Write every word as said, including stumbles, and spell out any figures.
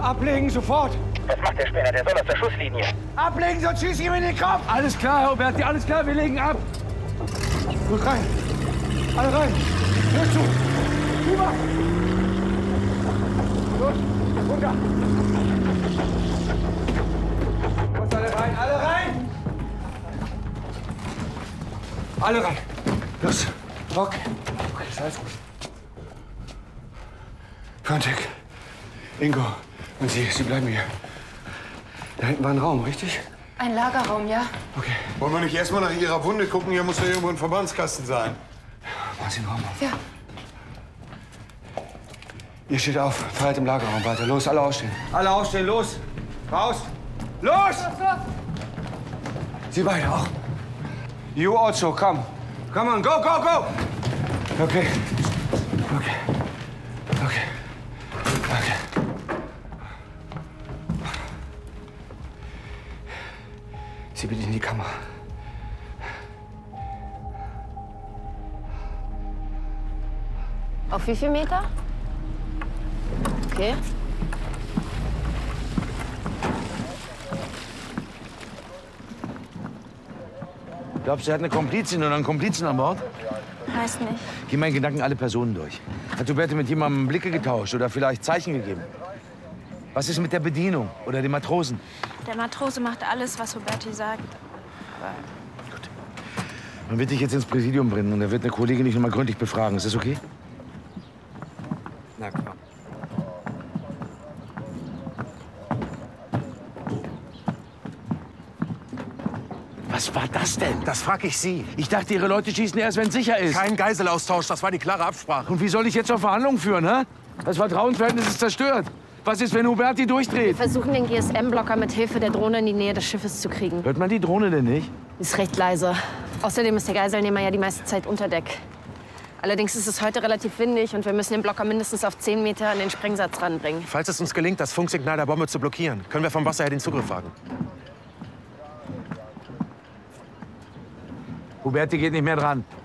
Ablegen, sofort! Was macht der Spinner? Der soll aus der Schusslinie. Ablegen, sonst schieße ich ihm in den Kopf! Alles klar, Herr Huberti, alles klar, wir legen ab! Gut rein! Alle rein! Hör zu! Rüber! Los! Runter! Los, alle rein! Alle rein! Alle rein! Los! Okay. Okay, ist alles gut. Frontek, Ingo und Sie, Sie bleiben hier. Da hinten war ein Raum, richtig? Ein Lagerraum, ja. Okay. Wollen wir nicht erstmal nach Ihrer Wunde gucken? Hier muss ja irgendwo ein Verbandskasten sein. Machen Sie den Raum auf. Ja. Ihr steht auf, feiert im Lagerraum weiter. Los, alle aufstehen. Alle aufstehen, los! Raus! Los! Los, los. Sie beide auch. You also, come. Come on, go, go, go! Okay. Okay. Okay. Okay. Sie bedienen die Kamera. Auf wie viel Meter? Okay. Glaubst du, er hat eine Komplizin oder einen Komplizen an Bord? Weiß nicht. Geh meinen Gedanken alle Personen durch. Hat Huberti mit jemandem Blicke getauscht oder vielleicht Zeichen gegeben? Was ist mit der Bedienung oder den Matrosen? Der Matrose macht alles, was Huberti sagt. Aber Gut. Man wird dich jetzt ins Präsidium bringen und er wird eine Kollegin dich noch mal gründlich befragen. Ist das okay? Na klar. Was war das denn? Das frage ich Sie. Ich dachte, Ihre Leute schießen erst, wenn es sicher ist. Kein Geiselaustausch, das war die klare Absprache. Und wie soll ich jetzt noch Verhandlungen führen, hä? Das Vertrauensverhältnis ist zerstört. Was ist, wenn Huberti durchdreht? wir versuchen, den G S M-Blocker mit Hilfe der Drohne in die Nähe des Schiffes zu kriegen. Hört man die Drohne denn nicht? Ist recht leise. Außerdem ist der Geiselnehmer ja die meiste Zeit unter Deck. Allerdings ist es heute relativ windig und wir müssen den Blocker mindestens auf zehn Meter an den Sprengsatz ranbringen. Falls es uns gelingt, das Funksignal der Bombe zu blockieren, können wir vom Wasser her den Zugriff wagen. Huberti geht nicht mehr dran.